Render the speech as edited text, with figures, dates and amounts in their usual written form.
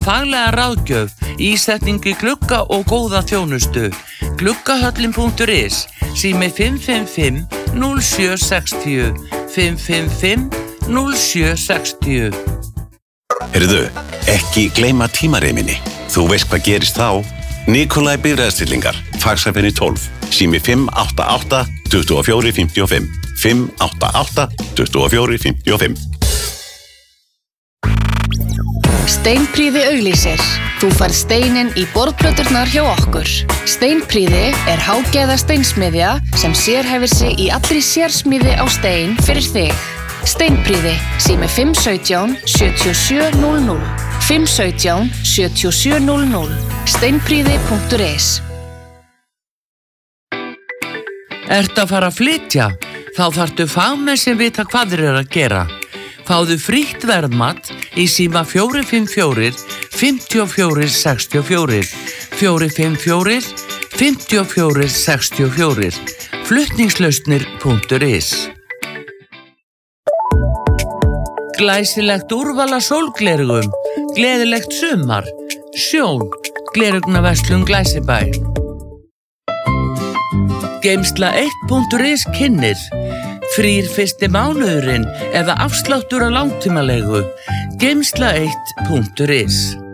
faglega ráðgjöf, ísetningu glugga og góða þjónustu. Gluggahöllin.is, sími 555 0760, 555 0760. Heyrðu, ekki gleyma tímareiminni. Þú veist hvað gerist þá. Nikolaj Bifreiðastillingar, Faxafeni 12, sími 588 2455, 588 2455. Steinprýði auglýsir. Þú færð steininn í borðplöturnar hjá okkur. Steinprýði hágæða steinsmiðja sem sérhæfir sig í allri sérsmíði á stein fyrir þig. Steinprýði, sími 517 7700, 517 7700, steinprýði.is. Ertu að fara að flytja? Þá þarftu fagmenn sem vita hvað þeir eru að gera. Fáðu frítt verðmat í síma 454 54 64, 454 54 64, flutningslausnir.is. Glæsilegt úrval af sólglerugum, gleðilegt sumar, Sjón, glerugnaverslun Glæsibæ. Geymsla1.is kynnir, frýr fyrsti mánuðurinn eða afsláttur á langtímalegu, Geymsla1.is.